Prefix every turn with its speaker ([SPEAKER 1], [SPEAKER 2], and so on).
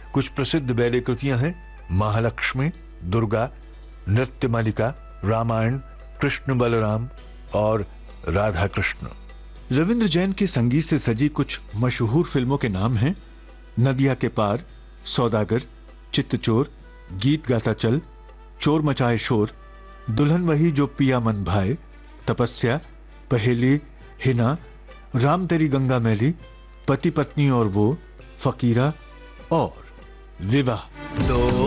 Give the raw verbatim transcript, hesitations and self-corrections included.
[SPEAKER 1] कुछ प्रसिद्ध बैले कृतियां हैं महालक्ष्मी, दुर्गा, नृत्य मालिका, रामायण, कृष्ण बलराम और राधा कृष्ण।
[SPEAKER 2] रविंद्र जैन के संगीत से सजी कुछ मशहूर फिल्मों के नाम हैं नदिया के पार, सौदागर, चित्तचोर, गीत गाता चल, चोर मचाए शोर, दुल्हन वही जो पिया मन भाए, तपस्या, पहेली, हिना, राम तेरी गंगा मैली, पति पत्नी और वो, फकीरा और विवाह।
[SPEAKER 3] दो